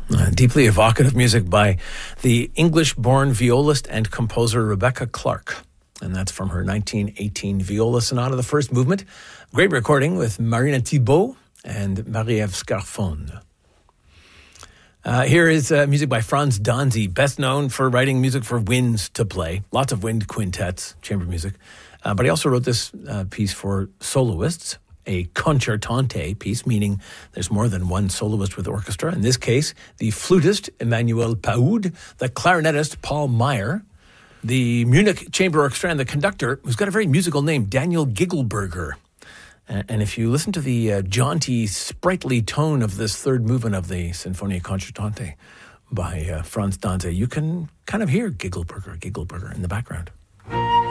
Deeply evocative music by the English-born violist and composer Rebecca Clark. And that's from her 1918 Viola Sonata, the first movement. Great recording with Marina Thibault and Marie-Ève Scarfone. Here is music by Franz Danzy, best known for writing music for winds to play. Lots of wind quintets, chamber music. But he also wrote this piece for soloists, a concertante piece, meaning there's more than one soloist with orchestra. In this case, the flutist, Emmanuel Paoud, the clarinetist, Paul Meyer, the Munich Chamber Orchestra, and the conductor, who's got a very musical name, Daniel Gigelberger. And if you listen to the jaunty, sprightly tone of this third movement of the Sinfonia Concertante by Franz Danzy, you can kind of hear Gigelberger in the background.